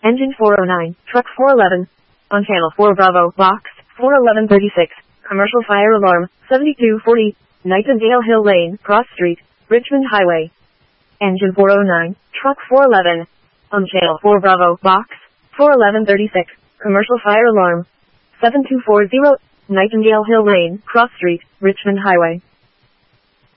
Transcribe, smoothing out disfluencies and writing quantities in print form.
Engine 409, truck 411. On channel 4 Bravo, box 41136. Commercial fire alarm, 7240. Nightingale Hill Lane, Cross Street, Richmond Highway. Engine 409, truck 411. On channel 4 Bravo, box 41136. Commercial fire alarm, 7240. Nightingale Hill Lane, Cross Street, Richmond Highway.